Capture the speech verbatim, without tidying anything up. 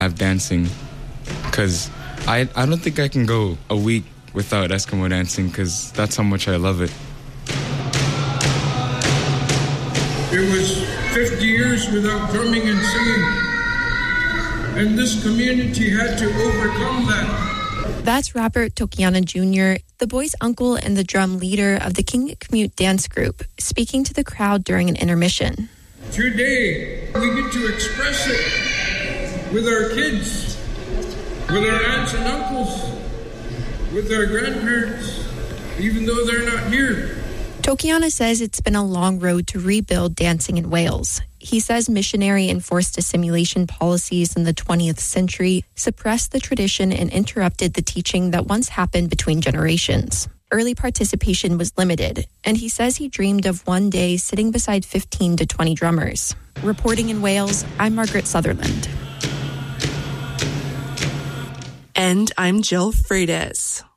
have dancing, because I, I don't think I can go a week without Eskimo dancing, because that's how much I love it. It was fifty years without drumming and singing, and this community had to overcome that. That's Robert Tokiana Junior, the boy's uncle and the drum leader of the King Commute Dance Group, speaking to the crowd during an intermission. Today, we get to express it with our kids, with our aunts and uncles, with our grandparents, even though they're not here. Tokiana says it's been a long road to rebuild dancing in Wales. He says missionary enforced assimilation policies in the twentieth century suppressed the tradition and interrupted the teaching that once happened between generations. Early participation was limited, and he says he dreamed of one day sitting beside fifteen to twenty drummers. Reporting in Wales, I'm Margaret Sutherland. And I'm Jill Freitas.